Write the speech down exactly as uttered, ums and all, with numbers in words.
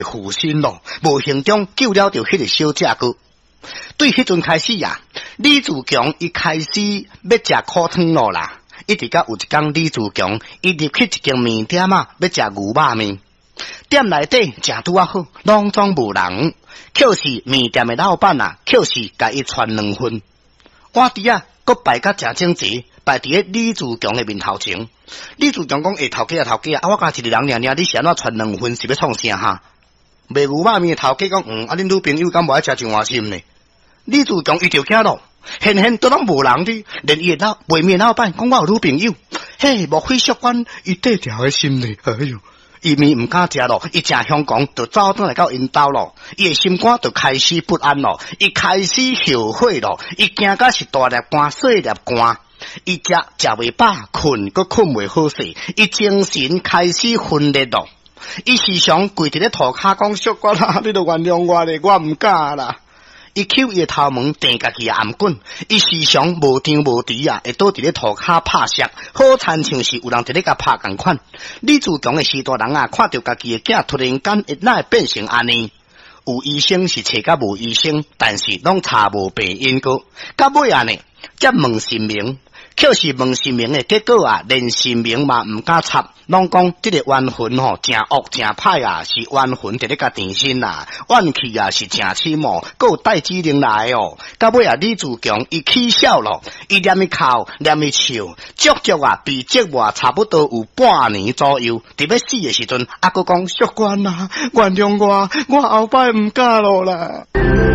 负心咯，无形中救了着迄个小姐哥。对迄阵开始啊，李自强伊开始要食苦汤咯啦，一直到有一天李自强伊入去一间面店啊，要食牛肉面，店内底正拄啊好，拢总无人，却是面店的老板啊，却是甲伊传两份。碗底啊，搁摆甲正整齐，摆伫咧李自强的面头前。李自强讲：诶，头家啊，头家啊，我家一个人尔尔，你是安怎传两份是要创啥哈？卖牛肉面的头家讲：嗯，啊，恁女朋友敢无爱食上外心呢？李自强伊就惊咯，现现都拢无人哩，连伊的老卖面老板讲我有女朋友，嘿，莫非属关伊底条的心呢？哎哟！伊面唔敢食咯，伊正香港就走转来到因兜咯，伊的心肝就开始不安咯，伊开始后悔咯，伊惊甲是大粒肝、小粒肝，伊食食袂饱，困阁困袂好势，伊精神开始分裂咯，伊时常跪伫咧涂骹讲：小官啊，你著原谅我咧，我唔敢啦。伊扣伊的头毛，定家己暗棍，伊时常无张无弛啊，会倒伫咧涂骹拍石，好亲像是有人伫咧甲拍共款。李自强的四大人啊，看到家己的囝突然间会哪会变成安尼？有医生是找甲无医生，但是拢查无病因果。到尾啊呢，则问神明，却是问神明的结果啊，连神明嘛唔敢插，拢讲这个冤魂吼真恶真歹啊，是冤魂伫咧甲定身啊，怨气啊是真深哦，阁有带指令来哦。到尾啊，李自强伊起笑咯，伊念伊哭念伊笑，足足啊被折磨差不多有半年左右。伫要死的时阵，阿哥讲：小官啊，原谅我，我后摆唔敢咯啦。